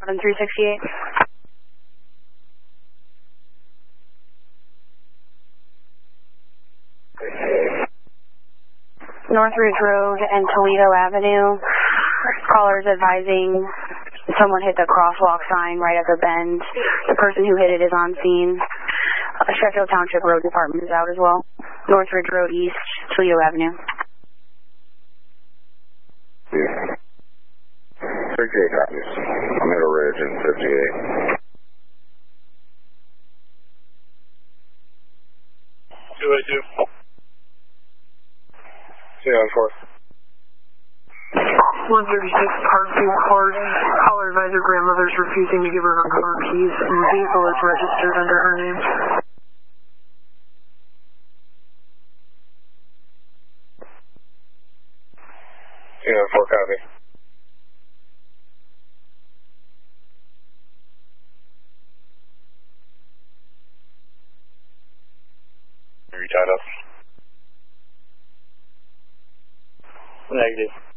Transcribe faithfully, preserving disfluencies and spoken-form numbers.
On three sixty-eight. Northridge Road and Toledo Avenue. Callers advising someone hit the crosswalk sign right at the bend. The person who hit it is on scene. Uh, Sheffield Township Road Department is out as well. Northridge Road East, Toledo Avenue. Yeah. fifty-eight copies. Middle Ridge and fifty-eight. two eighty-two. Yeah, on four. one thirty-six, Parkview Court. Caller advisor grandmother's refusing to give her her car keys, and the vehicle is registered under her name. Yeah, on four copy. Are you tied up? Negative.